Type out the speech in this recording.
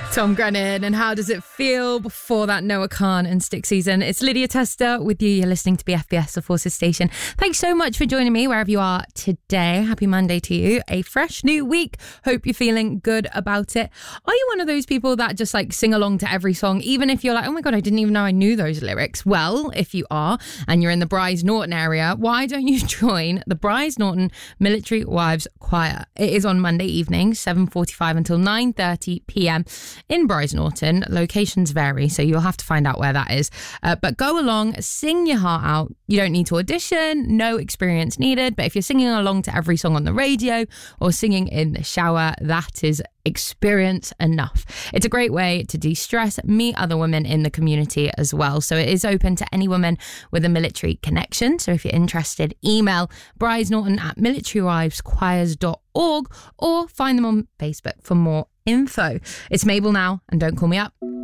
Tom Grennan, and how does it feel? Before that, Noah Khan and Stick Season. It's Lydia Tester with you. You're listening to BFBS, the Forces Station. Thanks so much for joining me wherever you are today. Happy Monday to you. A fresh new week. Hope you're feeling good about it. Are you one of those people that just like sing along to every song, even if you're like, oh my God, I didn't even know I knew those lyrics? Well, if you are, and you're in the Brize Norton area, why don't you join the Brize Norton Military Wives Choir? It is on Monday evening, 7:45 until 9:30 p.m. in Brize Norton. Locations vary, so you'll have to find out where that is. But go along, sing your heart out. You don't need to audition, no experience needed. But if you're singing along to every song on the radio or singing in the shower, that is experience enough. It's a great way to de-stress, meet other women in the community as well. So it is open to any woman with a military connection. So if you're interested, email brizenorton@militarywiveschoirs.org or find them on Facebook for more info. It's Mabel now, and don't call me up.